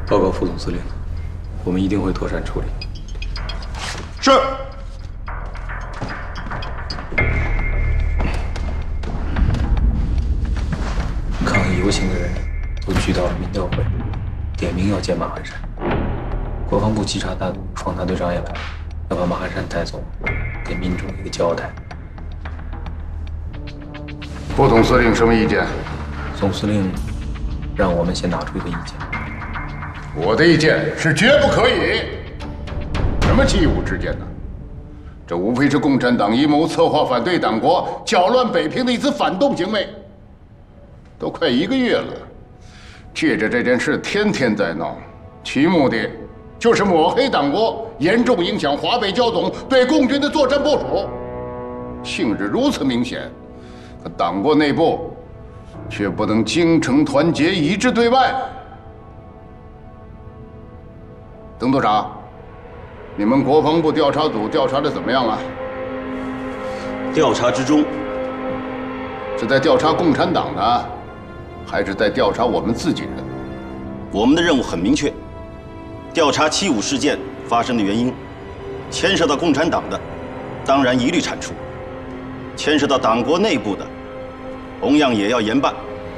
报告副总司令，我们一定会妥善处理。 是。 抗议游行的人都聚到了民调会，点名要见马汉山。国防部稽查大队双大队长也来了，要把马汉山带走，给民众一个交代。 副总司令什么意见？ 总司令让我们先拿出一个意见。 我的意见是绝不可以。什么器物之见呢？这无非是共产党阴谋策划反对党国、搅乱北平的一次反动行为。都快1个月了，借着这件事天天在闹，其目的就是抹黑党国，严重影响华北剿总对共军的作战部署。性质如此明显，可党国内部却不能精诚团结，一致对外。邓督察，你们国防部调查组调查的怎么样了？ 调查之中， 是在调查共产党呢，还是在调查我们自己人？ 我们的任务很明确，调查7.5事件发生的原因，牵涉到共产党的，当然一律铲除；牵涉到党国内部的，同样也要严办。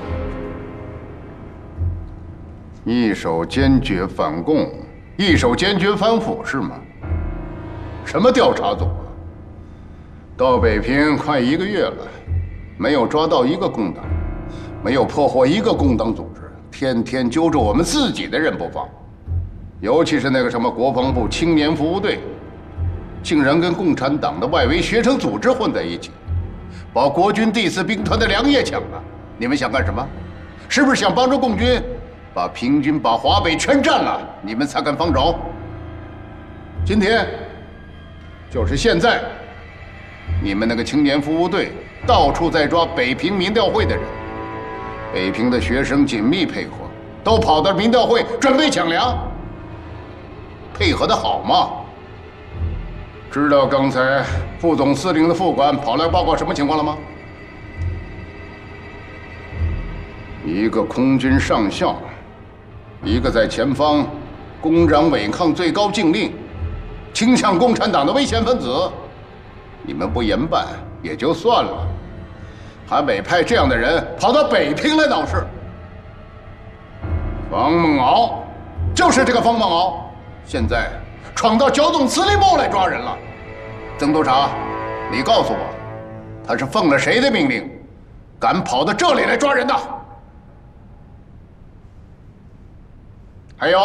一手坚决反共，一手坚决反腐是吗？什么调查组啊？到北平快1个月了，没有抓到一个共党，没有破获一个共党组织，天天揪着我们自己的人不放。尤其是那个什么国防部青年服务队，竟然跟共产党的外围学生组织混在一起，把国军第4兵团的粮也抢了。你们想干什么？是不是想帮助共军把平军、把华北全占了，你们才敢放手？今天，就是现在，你们那个青年服务队到处在抓北平民调会的人，北平的学生紧密配合，都跑到民调会准备抢粮，配合的好吗？知道刚才副总司令的副官跑来报告什么情况了吗？一个空军上校，一个在前方公然违抗最高禁令，倾向共产党的危险分子，你们不严办也就算了，还委派这样的人跑到北平来闹事。方孟敖，就是这个方孟敖，现在闯到剿总司令部来抓人了。曾督察，你告诉我，他是奉了谁的命令，敢跑到这里来抓人的？还有，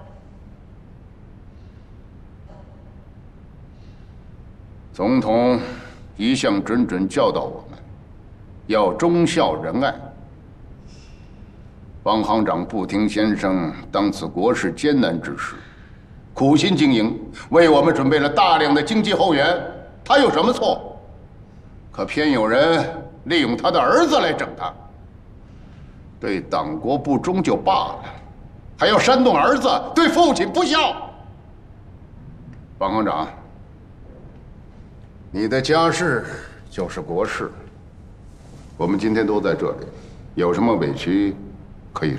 总统一向谆谆教导我们，要忠孝仁爱。方行长步听先生当此国事艰难之时，苦心经营，为我们准备了大量的经济后援，他有什么错？可偏有人利用他的儿子来整他，对党国不忠就罢了，还要煽动儿子对父亲不孝。方行长，你的家事就是国事，我们今天都在这里，有什么委屈